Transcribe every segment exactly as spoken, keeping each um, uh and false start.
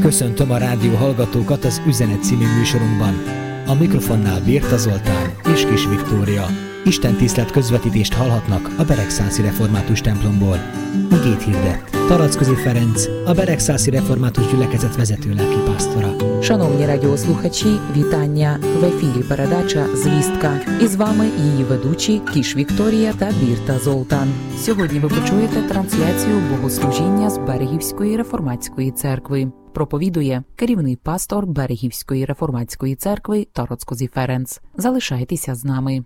Köszöntöm a rádió hallgatókat az Üzenet című műsorunkban. A mikrofonnál Birta Zoltán és Kis Viktória. Istentisztelet közvetítést hallhatnak a Beregszászi Református templomból. Igét hirdet Tarackozi Ferenc, a Beregszászi Református gyülekezet vezető lelkipásztora. Шановні радіослухачі, вітання! В ефірі передача «Звістка». І з вами її ведучі Кіш Вікторія та Бірта Золтан. Сьогодні ви почуєте трансляцію богослужіння з Берегівської реформатської церкви. Проповідує керівний пастор Берегівської реформатської церкви Tarackozi Ferenc. Залишайтеся з нами.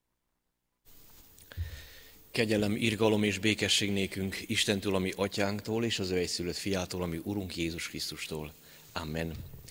Kegyelem, irgalom és békesség nékünk Istentől, ami atyánktól, és az ő egyszülött fiától, ami Urunk Jézus Krisztustól. Amen.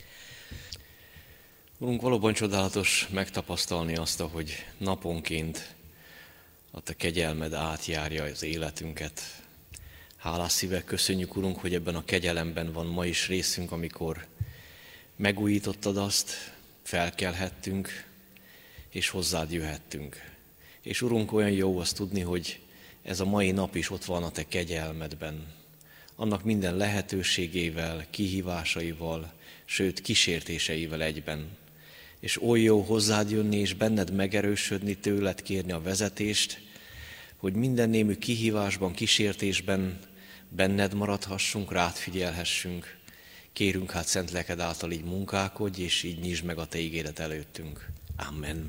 Urunk, valóban csodálatos megtapasztalni azt, hogy naponként a te kegyelmed átjárja az életünket. Hálás szívek köszönjük, Urunk, hogy ebben a kegyelemben van ma is részünk, amikor megújítottad azt, felkelhettünk, és hozzád jöhettünk. És Urunk, olyan jó azt tudni, hogy ez a mai nap is ott van a te kegyelmedben. Annak minden lehetőségével, kihívásaival, sőt kísértéseivel egyben. És oly jó hozzád jönni és benned megerősödni, tőled kérni a vezetést, hogy minden némű kihívásban, kísértésben benned maradhassunk, rád figyelhessünk. Kérünk hát szent lelked által így munkálkodj, és így nyisd meg a te ígéret előttünk. Amen.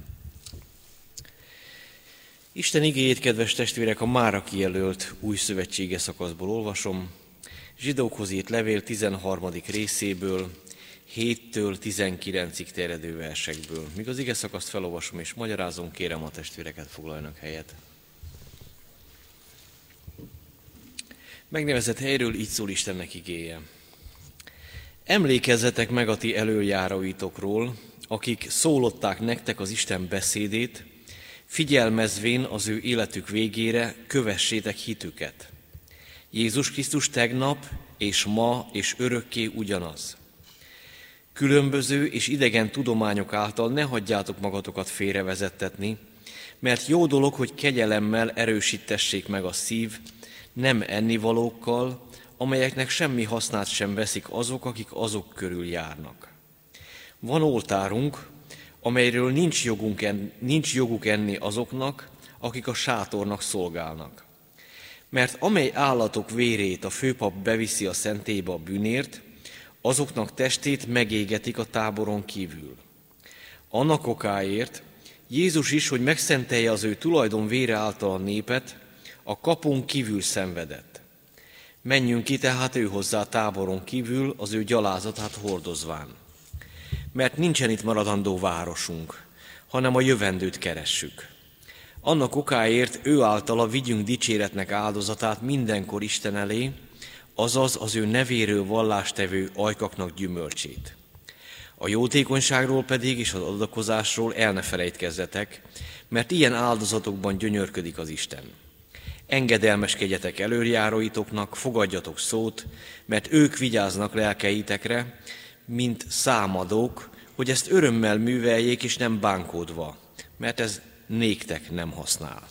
Isten igéjét, kedves testvérek, a mára kijelölt új szövetsége szakaszból olvasom. Zsidókhoz írt levél tizenharmadik részéből, héttől tizenkilencig terjedő versekből. Míg az ige szakaszt felolvasom és magyarázom, kérem a testvéreket foglaljanak helyet. Megnevezett helyről így szól Istennek igéje. Emlékezzetek meg a ti elöljáróitokról, akik szólották nektek az Isten beszédét, figyelmezvén az ő életük végére, kövessétek hitüket. Jézus Krisztus tegnap és ma és örökké ugyanaz. Különböző és idegen tudományok által ne hagyjátok magatokat félrevezettetni, mert jó dolog, hogy kegyelemmel erősítessék meg a szív, nem ennivalókkal, amelyeknek semmi hasznát sem veszik azok, akik azok körül járnak. Van oltárunk, amelyről nincs jogunk enni, nincs joguk enni azoknak, akik a sátornak szolgálnak. Mert amely állatok vérét a főpap beviszi a szentélybe a bűnért, azoknak testét megégetik a táboron kívül. Annak okáért Jézus is, hogy megszentelje az ő tulajdon vére által a népet, a kapun kívül szenvedett. Menjünk ki tehát ő hozzá a táboron kívül, az ő gyalázatát hordozván. Mert nincsen itt maradandó városunk, hanem a jövendőt keressük. Annak okáért ő általa vigyünk dicséretnek áldozatát mindenkor Isten elé, azaz az ő nevéről vallástevő ajkaknak gyümölcsét. A jótékonyságról pedig és az adakozásról el ne felejtkezzetek, mert ilyen áldozatokban gyönyörködik az Isten. Engedelmeskedjetek elöljáróitoknak, fogadjatok szót, mert ők vigyáznak lelkeitekre, mint számadók, hogy ezt örömmel műveljék és nem bánkódva, mert ez néktek nem használ.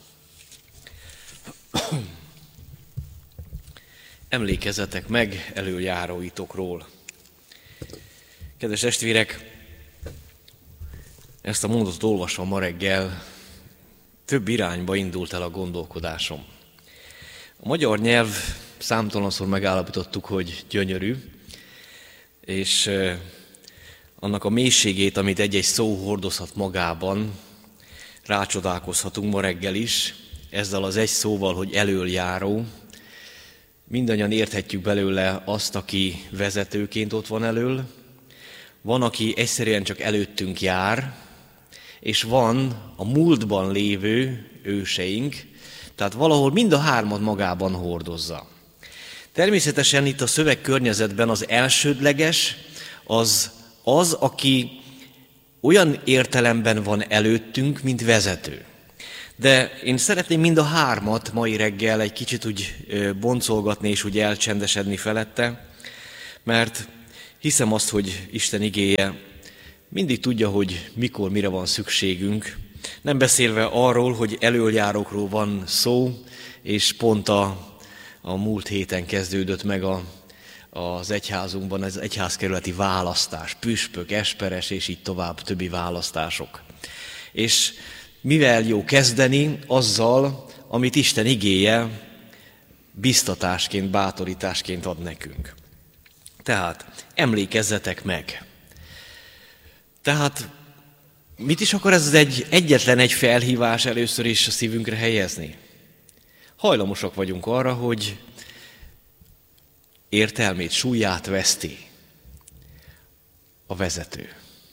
Emlékezzetek meg elöljáróitokról. Kedves testvérek, ezt a mondatot olvasva ma reggel több irányba indult el a gondolkodásom. A magyar nyelv számtalanszor megállapítottuk, hogy gyönyörű, és annak a mélységét, amit egy-egy szó hordozhat magában, rácsodálkozhatunk ma reggel is, ezzel az egy szóval, hogy elöljáró. Mindannyian érthetjük belőle azt, aki vezetőként ott van elől, van, aki egyszerűen csak előttünk jár, és van a múltban lévő őseink, tehát valahol mind a hármat magában hordozza. Természetesen itt a szövegkörnyezetben az elsődleges az az, aki olyan értelemben van előttünk, mint vezető. De én szeretném mind a hármat mai reggel egy kicsit úgy boncolgatni és úgy elcsendesedni felette, mert hiszem azt, hogy Isten igéje mindig tudja, hogy mikor, mire van szükségünk. Nem beszélve arról, hogy elöljárókról van szó, és pont a, a múlt héten kezdődött meg a, az egyházunkban, az egyházkerületi választás, püspök, esperes és így tovább, többi választások. És mivel jó kezdeni? Azzal, amit Isten igéje biztatásként, bátorításként ad nekünk. Tehát emlékezzetek meg. Tehát mit is akar ez egy egyetlen egy felhívás először is a szívünkre helyezni? Hajlamosak vagyunk arra, hogy értelmét, súlyát veszti a vezető.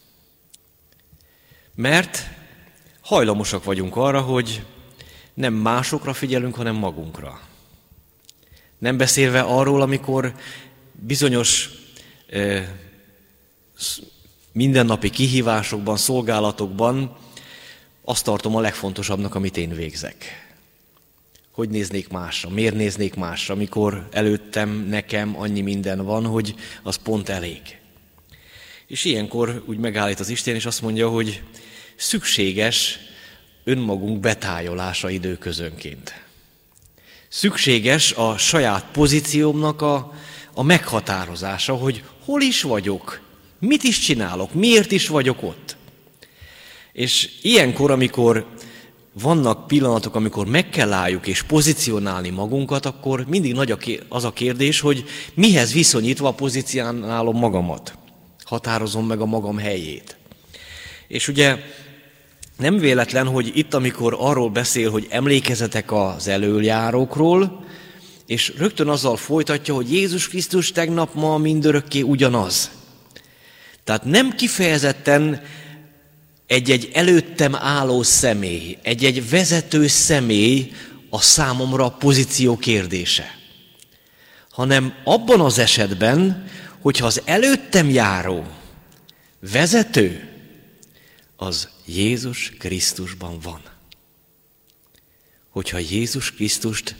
Mert hajlamosak vagyunk arra, hogy nem másokra figyelünk, hanem magunkra. Nem beszélve arról, amikor bizonyos eh, mindennapi kihívásokban, szolgálatokban azt tartom a legfontosabbnak, amit én végzek. Hogy néznék másra, miért néznék másra, amikor előttem, nekem annyi minden van, hogy az pont elég. És ilyenkor úgy megállít az Isten, és azt mondja, hogy szükséges önmagunk betájolása időközönként. Szükséges a saját pozíciómnak a, a meghatározása, hogy hol is vagyok, mit is csinálok, miért is vagyok ott. És ilyenkor, amikor vannak pillanatok, amikor meg kell álljuk és pozícionálni magunkat, akkor mindig nagy az a kérdés, hogy mihez viszonyítva pozícionálom magamat. Határozom meg a magam helyét. És ugye nem véletlen, hogy itt, amikor arról beszél, hogy emlékezzetek az elöljárókról, és rögtön azzal folytatja, hogy Jézus Krisztus tegnap, ma, mindörökké ugyanaz. Tehát nem kifejezetten egy-egy előttem álló személy, egy-egy vezető személy a számomra a pozíció kérdése. Hanem abban az esetben, hogyha az előttem járó vezető, az Jézus Krisztusban van. Hogyha Jézus Krisztust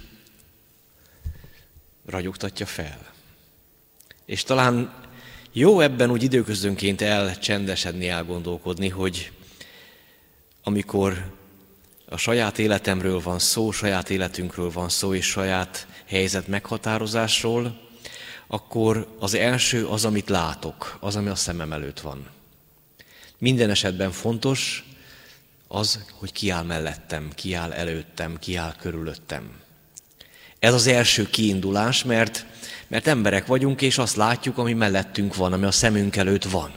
ragyogtatja fel. És talán jó ebben úgy időközönként elcsendesedni, elgondolkodni, hogy amikor a saját életemről van szó, saját életünkről van szó, és saját helyzet meghatározásról, akkor az első az, amit látok, az, ami a szemem előtt van. Minden esetben fontos az, hogy ki áll mellettem, ki áll előttem, ki áll körülöttem. Ez az első kiindulás, mert, mert emberek vagyunk, és azt látjuk, ami mellettünk van, ami a szemünk előtt van.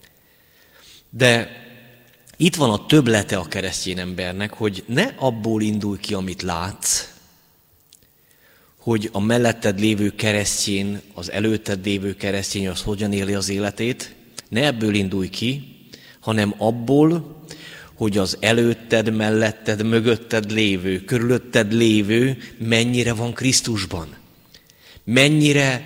De itt van a többlete a keresztény embernek, hogy ne abból indulj ki, amit látsz, hogy a melletted lévő keresztény, az előtted lévő keresztény az hogyan éli az életét, ne ebből indulj ki, hanem abból, hogy az előtted, melletted, mögötted lévő, körülötted lévő mennyire van Krisztusban. Mennyire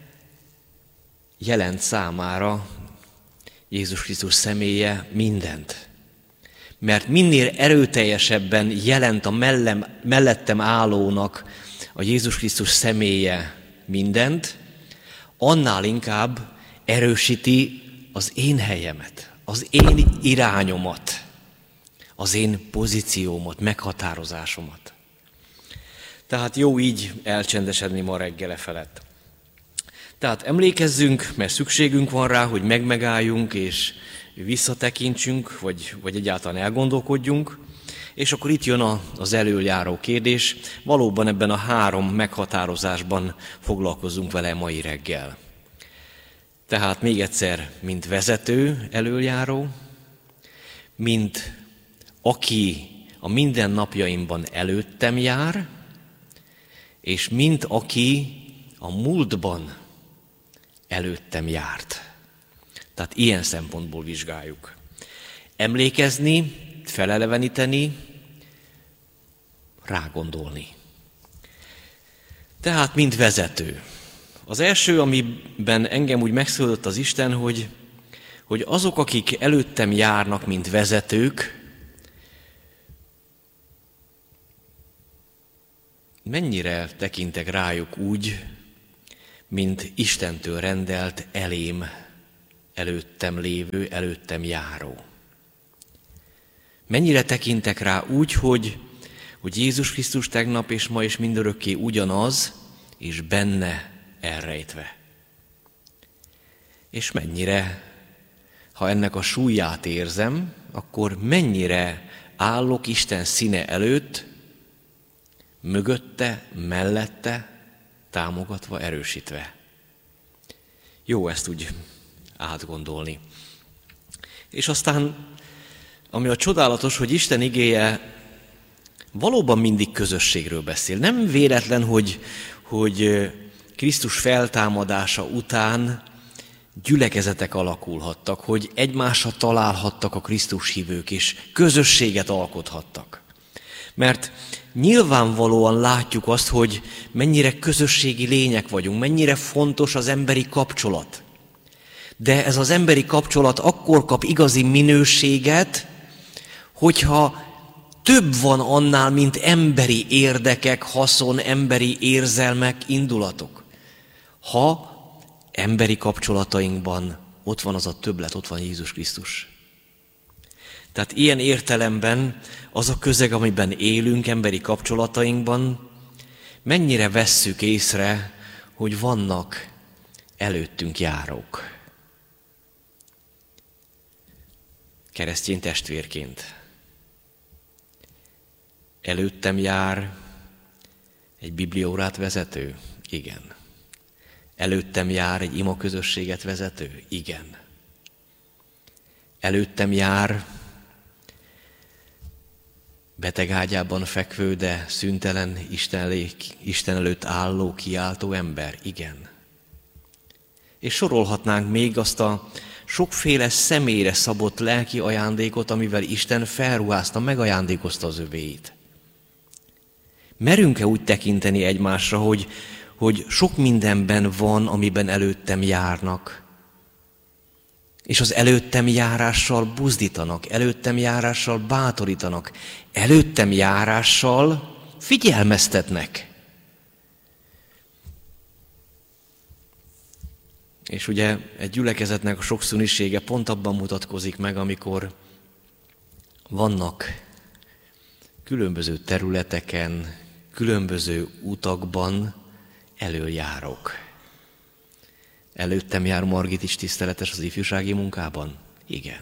jelent számára Jézus Krisztus személye mindent. Mert minél erőteljesebben jelent a mellem, mellettem állónak a Jézus Krisztus személye mindent, annál inkább erősíti az én helyemet, az én irányomat, az én pozíciómat, meghatározásomat. Tehát jó így elcsendesedni ma reggele felett. Tehát emlékezzünk, mert szükségünk van rá, hogy megmegálljunk és visszatekintsünk, vagy, vagy egyáltalán elgondolkodjunk, és akkor itt jön a, az előjáró kérdés. Valóban ebben a három meghatározásban foglalkozunk vele mai reggel. Tehát még egyszer, mint vezető előjáró, mint aki a mindennapjaimban előttem jár, és mint aki a múltban előttem járt. Tehát ilyen szempontból vizsgáljuk. Emlékezni, feleleveníteni, rágondolni. Tehát, mint vezető. Az első, amiben engem úgy megszólott az Isten, hogy, hogy azok, akik előttem járnak, mint vezetők, mennyire tekintek rájuk úgy, mint Istentől rendelt elém, előttem lévő, előttem járó. Mennyire tekintek rá úgy, hogy, hogy Jézus Krisztus tegnap és ma és mindörökké ugyanaz, és benne elrejtve. És mennyire, ha ennek a súlyát érzem, akkor mennyire állok Isten színe előtt, mögötte, mellette, támogatva, erősítve. Jó ezt úgy átgondolni. És aztán, ami a csodálatos, hogy Isten igéje valóban mindig közösségről beszél. Nem véletlen, hogy, hogy Krisztus feltámadása után gyülekezetek alakulhattak, hogy egymásra találhattak a Krisztus hívők, és közösséget alkothattak. Mert nyilvánvalóan látjuk azt, hogy mennyire közösségi lények vagyunk, mennyire fontos az emberi kapcsolat. De ez az emberi kapcsolat akkor kap igazi minőséget, hogyha több van annál, mint emberi érdekek, haszon, emberi érzelmek, indulatok. Ha emberi kapcsolatainkban ott van az a többlet, ott van Jézus Krisztus. Tehát ilyen értelemben az a közeg, amiben élünk, emberi kapcsolatainkban, mennyire vesszük észre, hogy vannak előttünk járók. Keresztény testvérként. Előttem jár egy bibliaórát vezető? Igen. Előttem jár egy imaközösséget vezető? Igen. Előttem jár betegágyában fekvő, de szüntelen Isten, Isten előtt álló, kiáltó ember? Igen. És sorolhatnánk még azt a sokféle személyre szabott lelki ajándékot, amivel Isten felruházta, megajándékozta az övéit. Merünk-e úgy tekinteni egymásra, hogy, hogy sok mindenben van, amiben előttem járnak, és az előttem járással buzdítanak, előttem járással bátorítanak, előttem járással figyelmeztetnek. És ugye egy gyülekezetnek a sokszínűsége pont abban mutatkozik meg, amikor vannak különböző területeken, különböző utakban elöljárok. Előttem jár Margit is tiszteletes az ifjúsági munkában? Igen.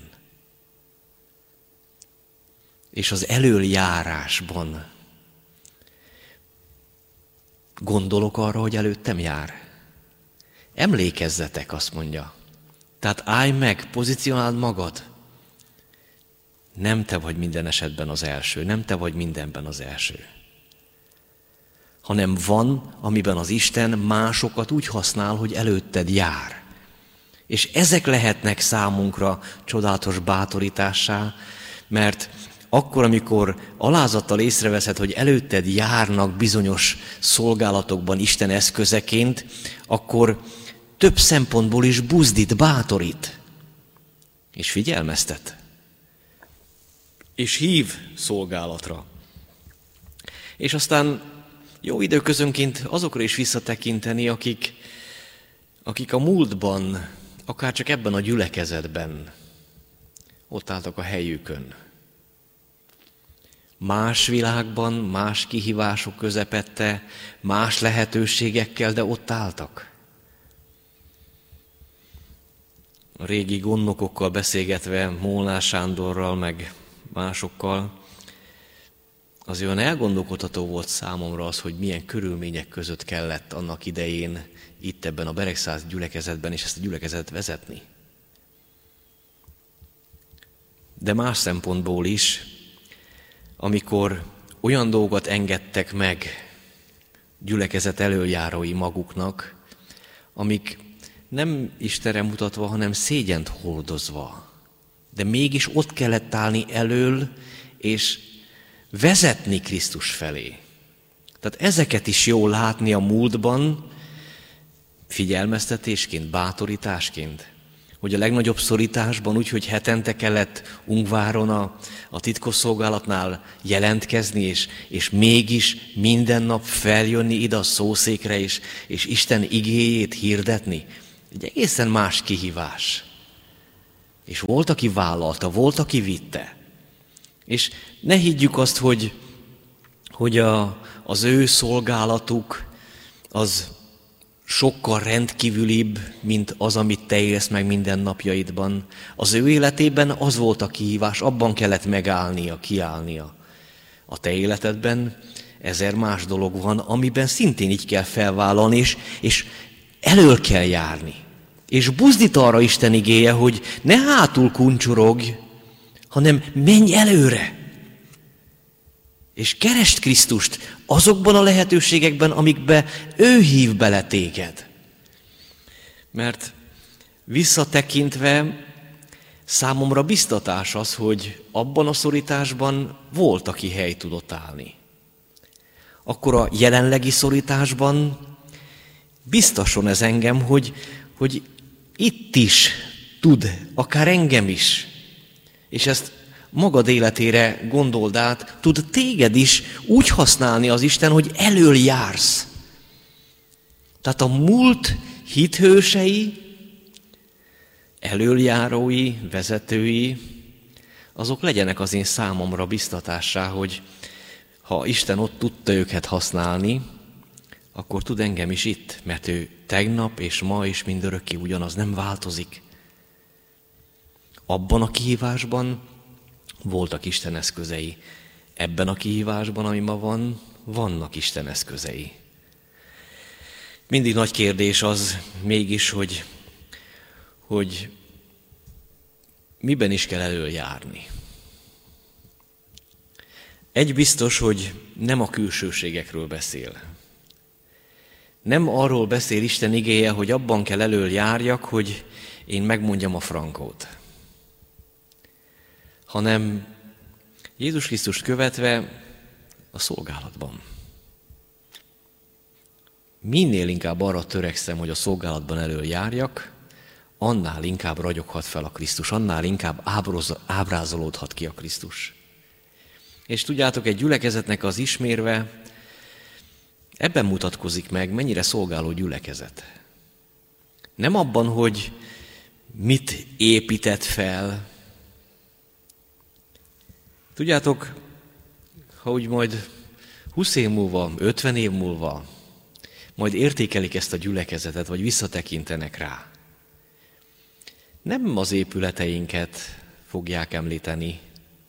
És az elöljárásban gondolok arra, hogy előttem jár. Emlékezzetek, azt mondja. Tehát állj meg, pozícionáld magad. Nem te vagy minden esetben az első, nem te vagy mindenben az első. Hanem van, amiben az Isten másokat úgy használ, hogy előtted jár. És ezek lehetnek számunkra csodálatos bátorítássá, mert akkor, amikor alázattal észreveszed, hogy előtted járnak bizonyos szolgálatokban Isten eszközeként, akkor több szempontból is buzdít, bátorít, és figyelmeztet, és hív szolgálatra. És aztán jó időközönként azokra is visszatekinteni, akik, akik a múltban, akár csak ebben a gyülekezetben ott álltak a helyükön. Más világban, más kihívások közepette, más lehetőségekkel, de ott álltak. A régi gondnokokkal beszélgetve, Molnár Sándorral, meg másokkal, az olyan elgondolkodható volt számomra az, hogy milyen körülmények között kellett annak idején itt ebben a Beregszász gyülekezetben és ezt a gyülekezetet vezetni. De más szempontból is, amikor olyan dolgot engedtek meg gyülekezet elöljárói maguknak, amik nem Istenre mutatva, hanem szégyent hordozva, de mégis ott kellett állni elől, és vezetni Krisztus felé. Tehát ezeket is jó látni a múltban, figyelmeztetésként, bátorításként, hogy a legnagyobb szorításban úgy, hogy hetente kellett Ungváron a, a titkosszolgálatnál jelentkezni, és, és mégis minden nap feljönni ide a szószékre, és, és Isten igéjét hirdetni. Egy egészen más kihívás. És volt, aki vállalta, volt, aki vitte. És ne higgyük azt, hogy, hogy a, az ő szolgálatuk az sokkal rendkívülibb, mint az, amit te élsz meg minden napjaidban. Az ő életében az volt a kihívás, abban kellett megállnia, kiállnia. A te életedben ezer más dolog van, amiben szintén így kell felvállalni, és, és elől kell járni. És buzdít arra Isten igéje, hogy ne hátul kuncsorogj, hanem menj előre. És keresd Krisztust azokban a lehetőségekben, amikbe ő hív bele téged. Mert visszatekintve számomra biztatás az, hogy abban a szorításban volt, aki hely tudott állni. Akkor a jelenlegi szorításban biztosan ez engem, hogy, hogy itt is tud, akár engem is. És ezt magad életére gondold át, tud téged is úgy használni az Isten, hogy elől jársz. Tehát a múlt hithősei, elöljárói, vezetői, azok legyenek az én számomra biztatássá, hogy ha Isten ott tudta őket használni, akkor tud engem is itt, mert ő tegnap és ma is mindörökké ugyanaz, nem változik. Abban a kihívásban voltak Isten eszközei. Ebben a kihívásban, ami ma van, vannak Isten eszközei. Mindig nagy kérdés az mégis, hogy, hogy miben is kell előjárni. Egy biztos, hogy nem a külsőségekről beszél. Nem arról beszél Isten igéje, hogy abban kell elől járjak, hogy én megmondjam a frankót. Hanem Jézus Krisztust követve a szolgálatban. Minél inkább arra törekszem, hogy a szolgálatban elől járjak, annál inkább ragyoghat fel a Krisztus, annál inkább ábrázolódhat ki a Krisztus. És tudjátok, egy gyülekezetnek az ismérve ebben mutatkozik meg, mennyire szolgáló gyülekezet. Nem abban, hogy mit épített fel. Tudjátok, ha úgy majd húsz év múlva, ötven év múlva majd értékelik ezt a gyülekezetet, vagy visszatekintenek rá, nem az épületeinket fogják említeni,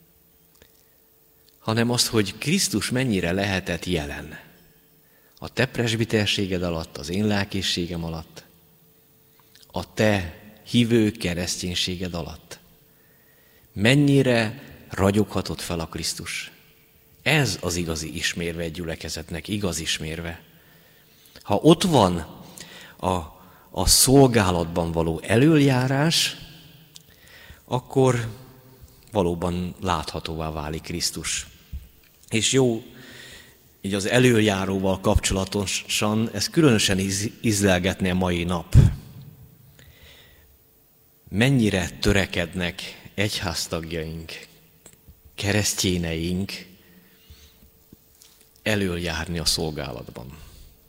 hanem azt, hogy Krisztus mennyire lehetett jelen a te presbiterséged alatt, az én lelkészségem alatt, a te hívő kereszténységed alatt. Mennyire ragyoghatott fel a Krisztus. Ez az igazi ismérve egy gyülekezetnek, igaz ismérve. Ha ott van a, a szolgálatban való elöljárás, akkor valóban láthatóvá válik Krisztus. És jó, így az elöljáróval kapcsolatosan ez különösen ízlelgetné a mai nap. Mennyire törekednek egyháztagjaink, keresztjéneink elöljárni a szolgálatban.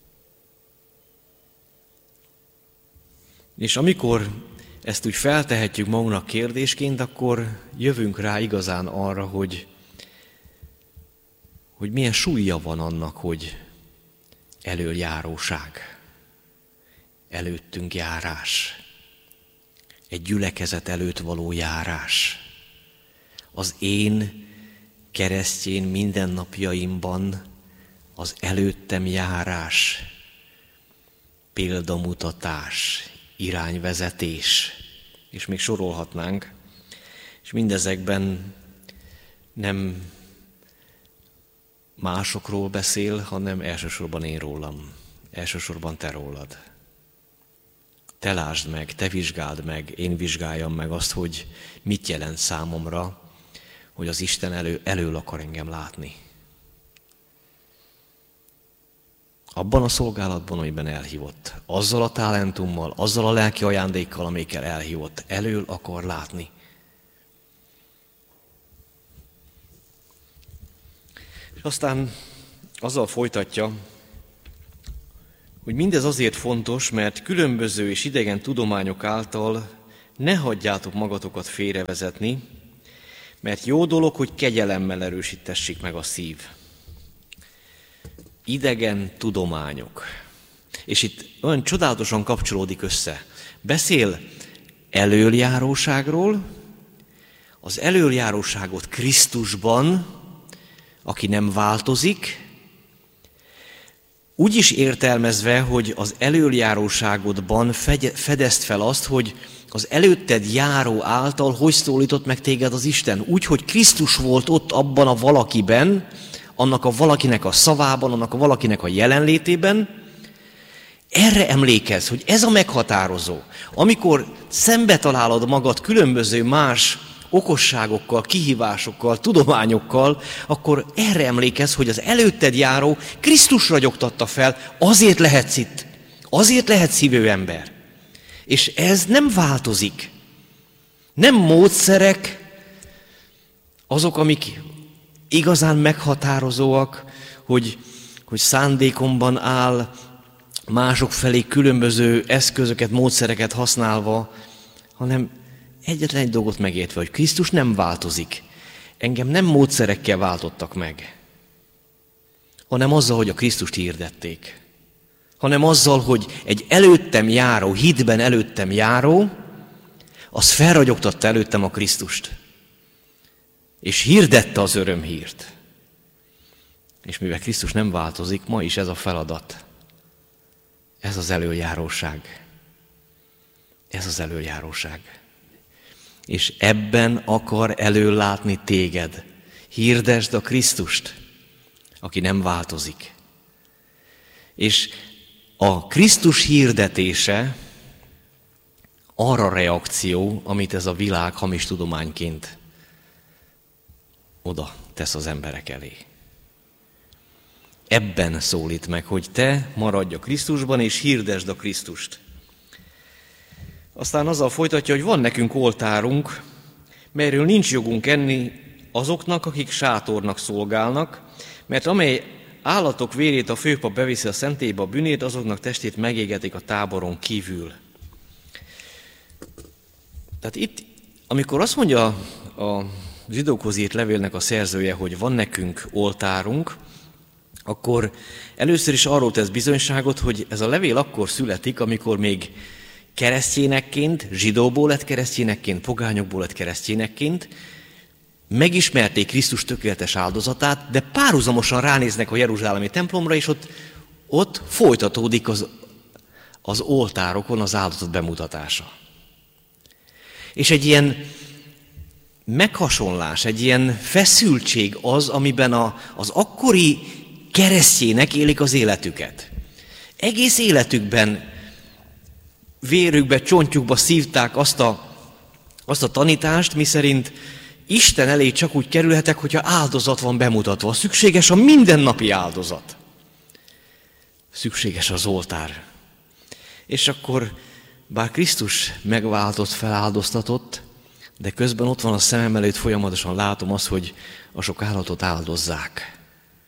És amikor ezt úgy feltehetjük magunknak kérdésként, akkor jövünk rá igazán arra, hogy, hogy milyen súlya van annak, hogy elöljáróság, előttünk járás, egy gyülekezet előtt való járás. Az én keresztjén mindennapjaimban az előttem járás, példamutatás, irányvezetés, és még sorolhatnánk, és mindezekben nem másokról beszél, hanem elsősorban én rólam, elsősorban te rólad. Te lásd meg, te vizsgáld meg, én vizsgáljam meg azt, hogy mit jelent számomra, hogy az Isten elő, elől akar engem látni. Abban a szolgálatban, amiben elhívott, azzal a talentummal, azzal a lelki ajándékkal, amikkel elhívott, elől akar látni. És aztán azzal folytatja, hogy mindez azért fontos, mert különböző és idegen tudományok által ne hagyjátok magatokat félrevezetni, mert jó dolog, hogy kegyelemmel erősítessék meg a szív. Idegen tudományok. És itt olyan csodálatosan kapcsolódik össze. Beszél elöljáróságról, az elöljáróságot Krisztusban, aki nem változik, úgy is értelmezve, hogy az elöljáróságodban fedezd fel azt, hogy az előtted járó által hogy szólított meg téged az Isten. Úgy, hogy Krisztus volt ott abban a valakiben, annak a valakinek a szavában, annak a valakinek a jelenlétében. Erre emlékezz, hogy ez a meghatározó. Amikor szembe találod magad különböző más okosságokkal, kihívásokkal, tudományokkal, akkor erre emlékezz, hogy az előtted járó Krisztus ragyogtatta fel, azért lehetsz itt, azért lehetsz hívő ember. És ez nem változik. Nem módszerek azok, amik igazán meghatározóak, hogy, hogy szándékomban áll mások felé különböző eszközöket, módszereket használva, hanem egyetlen egy dolgot megértve, hogy Krisztus nem változik. Engem nem módszerekkel váltottak meg, hanem azzal, hogy a Krisztust hirdették. Hanem azzal, hogy egy előttem járó, hitben előttem járó, az felragyogtatta előttem a Krisztust. És hirdette az örömhírt. És mivel Krisztus nem változik, ma is ez a feladat. Ez az elöljáróság. Ez az elöljáróság. És ebben akar előlátni téged. Hirdesd a Krisztust, aki nem változik. És a Krisztus hirdetése arra reakció, amit ez a világ hamis tudományként oda tesz az emberek elé. Ebben szólít meg, hogy te maradj a Krisztusban, és hirdesd a Krisztust. Aztán azzal folytatja, hogy van nekünk oltárunk, melyről nincs jogunk enni azoknak, akik sátornak szolgálnak, mert amely állatok vérét a főpap beviszi a szentélybe a bűnét, azoknak testét megégetik a táboron kívül. Tehát itt, amikor azt mondja a zsidókhoz írt levélnek a szerzője, hogy van nekünk oltárunk, akkor először is arról tesz bizonyságot, hogy ez a levél akkor születik, amikor még keresztényekként, zsidóból lett keresztényekként, pogányokból lett keresztényekként, megismerték Krisztus tökéletes áldozatát, de párhuzamosan ránéznek a jeruzsálemi templomra, és ott, ott folytatódik az, az oltárokon az áldozat bemutatása. És egy ilyen meghasonlás, egy ilyen feszültség az, amiben a, az akkori keresztjének élik az életüket. Egész életükben, vérükbe, csontjukba szívták azt a, azt a tanítást, miszerint Isten elé csak úgy kerülhetek, hogyha áldozat van bemutatva. Szükséges a mindennapi áldozat. Szükséges az oltár. És akkor, bár Krisztus megváltott, feláldoztatott, de közben ott van a szemem előtt, folyamatosan látom azt, hogy a sok állatot áldozzák.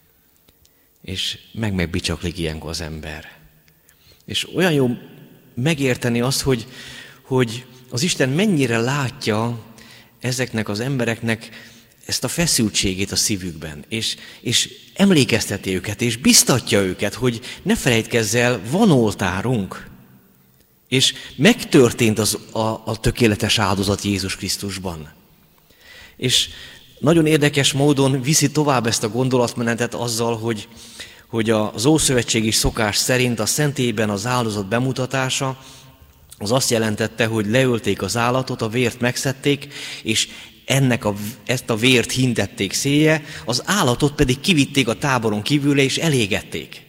És meg-megbicsaklik ilyenkor az ember. És olyan jó megérteni azt, hogy, hogy az Isten mennyire látja ezeknek az embereknek ezt a feszültségét a szívükben, és, és emlékezteti őket, és biztatja őket, hogy ne felejtkezz el, van oltárunk, és megtörtént az, a, a tökéletes áldozat Jézus Krisztusban. És nagyon érdekes módon viszi tovább ezt a gondolatmenetet azzal, hogy, hogy az ószövetségi szokás szerint a szentélyben az áldozat bemutatása az azt jelentette, hogy leölték az állatot, a vért megszedték, és ennek a, ezt a vért hintették szélje, az állatot pedig kivitték a táboron kívülre, és elégették.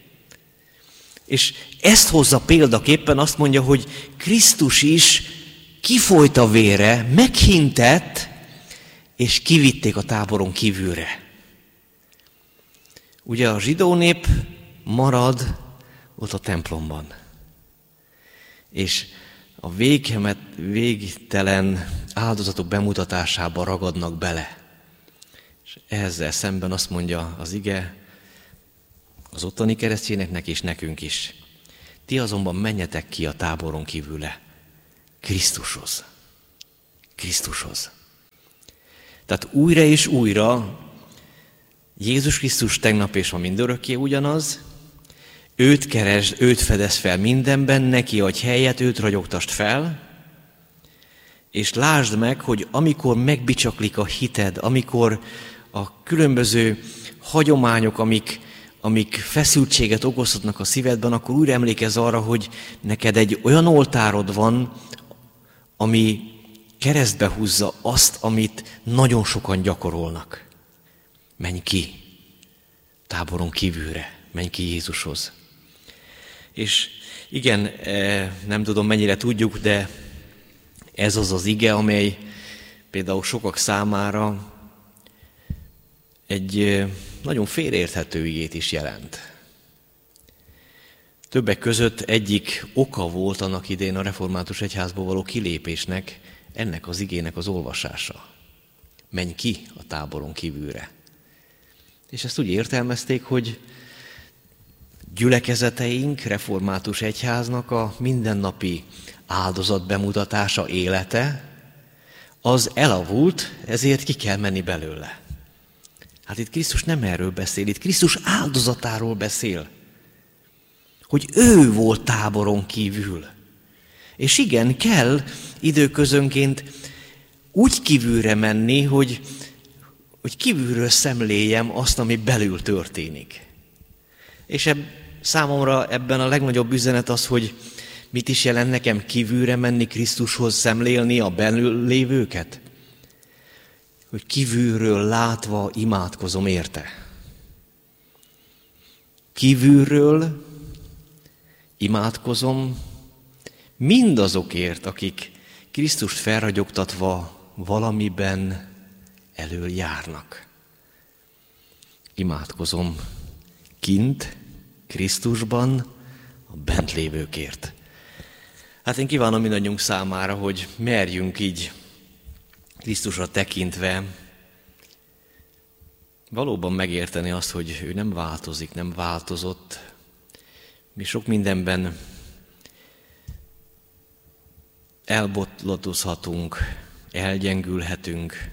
És ezt hozza példaképpen, azt mondja, hogy Krisztus is kifolyt a vére, meghintett, és kivitték a táboron kívülre. Ugye a zsidó nép marad ott a templomban. És a véghemet, végtelen áldozatok bemutatásába ragadnak bele. És ezzel szemben azt mondja az ige az ottani keresztényeknek és nekünk is. Ti azonban menjetek ki a táboron kívülre Krisztushoz. Krisztushoz. Tehát újra és újra Jézus Krisztus tegnap és ma mindörökké ugyanaz, őt keresd, őt fedez fel mindenben, neki adj helyet, őt ragyogtasd fel, és lásd meg, hogy amikor megbicsaklik a hited, amikor a különböző hagyományok, amik, amik feszültséget okozhatnak a szívedben, akkor újra emlékezz arra, hogy neked egy olyan oltárod van, ami keresztbe húzza azt, amit nagyon sokan gyakorolnak. Menj ki táboron kívülre, menj ki Jézushoz. És igen, nem tudom mennyire tudjuk, de ez az az ige, amely például sokak számára egy nagyon félreérthető igét is jelent. Többek között egyik oka volt annak idején a református egyházból való kilépésnek ennek az igének az olvasása. Menj ki a táboron kívülre. És ezt úgy értelmezték, hogy gyülekezeteink, református egyháznak a mindennapi áldozat bemutatása, élete, az elavult, ezért ki kell menni belőle. Hát itt Krisztus nem erről beszél, itt Krisztus áldozatáról beszél. Hogy ő volt táboron kívül. És igen, kell időközönként úgy kívülre menni, hogy, hogy kívülről szemléljem azt, ami belül történik. És ebb, számomra ebben a legnagyobb üzenet az, hogy mit is jelent nekem kívülre menni, Krisztushoz szemlélni a belül lévőket? Hogy kívülről látva imádkozom érte. Kívülről imádkozom mindazokért, akik Krisztust felragyogtatva valamiben elől járnak. Imádkozom kint, Krisztusban, a bent lévőkért. Hát én kívánom mindannyiunk számára, hogy merjünk így Krisztusra tekintve valóban megérteni azt, hogy ő nem változik, nem változott. Mi sok mindenben elbotlatozhatunk, elgyengülhetünk,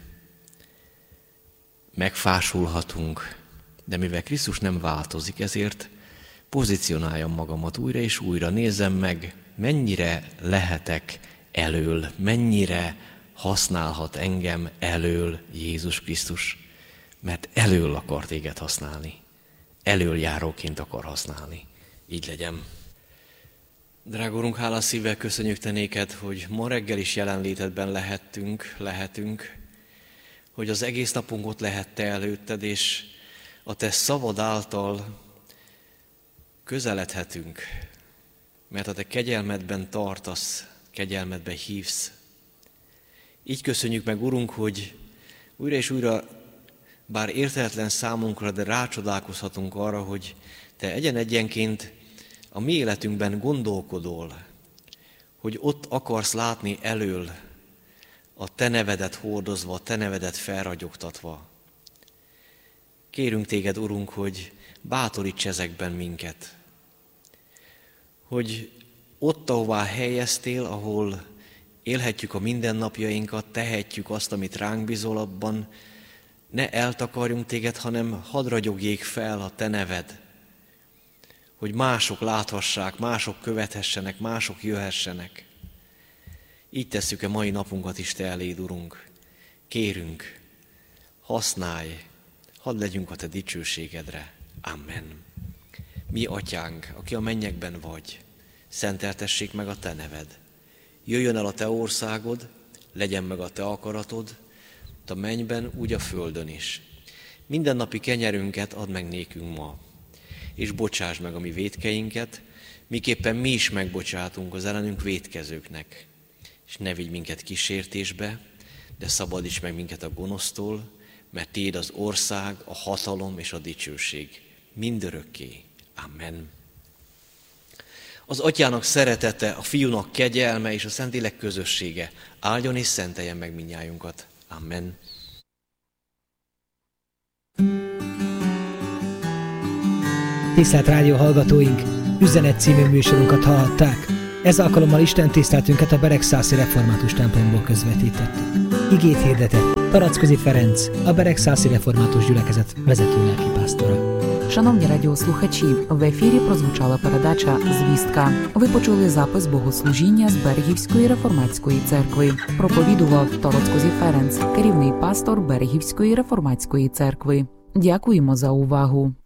megfásulhatunk, de mivel Krisztus nem változik, ezért pozícionáljam magamat újra és újra, nézzem meg, mennyire lehetek elől, mennyire használhat engem elől Jézus Krisztus, mert elől akar téged használni, elöljáróként akar használni. Így legyen. Drága Urunk, hálás szívvel köszönjük Te néked, hogy ma reggel is jelenlétedben lehettünk, lehetünk, hogy az egész napunk ott lehet Te előtted, és a Te szavad által közeledhetünk, mert a Te kegyelmedben tartasz, kegyelmedben hívsz. Így köszönjük meg, Urunk, hogy újra és újra, bár érthetetlen számunkra, de rácsodálkozhatunk arra, hogy Te egyen-egyenként a mi életünkben gondolkodol, hogy ott akarsz látni elől a Te nevedet hordozva, a Te nevedet felragyogtatva. Kérünk Téged, Urunk, hogy bátoríts ezekben minket, hogy ott, ahová helyeztél, ahol élhetjük a mindennapjainkat, tehetjük azt, amit ránk bízol, abban ne eltakarjunk Téged, hanem hadd ragyogjék fel a Te neved, hogy mások láthassák, mások követhessenek, mások jöhessenek. Így tesszük a mai napunkat is Te eléd, Urunk. Kérünk, használj, hadd legyünk a Te dicsőségedre. Amen. Mi, Atyánk, aki a mennyekben vagy, szenteltessék meg a Te neved. Jöjjön el a Te országod, legyen meg a Te akaratod, a mennyben, úgy a földön is. Mindennapi kenyerünket add meg nékünk ma, és bocsásd meg a mi vétkeinket, miképpen mi is megbocsátunk az ellenünk vétkezőknek. És ne vigy minket kísértésbe, de szabadíts meg minket a gonosztól, mert Tiéd az ország, a hatalom és a dicsőség mindörökké. Amen. Az Atyának szeretete, a Fiúnak kegyelme és a Szentlélek közössége áldjon és szenteljen meg mindnyájunkat. Amen. Tisztelt rádió hallgatóink, Üzenet című műsorunkat hallhatták. Ez alkalommal Isten tiszteletünket a Beregszászi Református templomból közvetítettük. Igét hirdetett Taracközi Ferenc, a Beregszászi Református gyülekezet vezető lelkipásztora. Шановні радіослухачі, в ефірі прозвучала передача «Звістка». Ви почули запис богослужіння з Берегівської реформатської церкви. Проповідував Тороцькозі Ференц, керівний пастор Берегівської реформатської церкви. Дякуємо за увагу.